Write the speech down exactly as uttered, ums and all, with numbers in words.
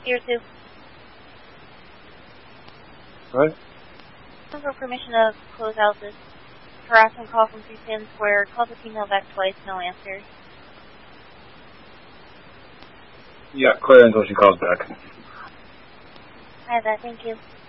Tier two. What? For permission to close out this harassment call from three ten Square. Called the female back twice, no answer. Yeah, clear until she calls back. I have that, thank you.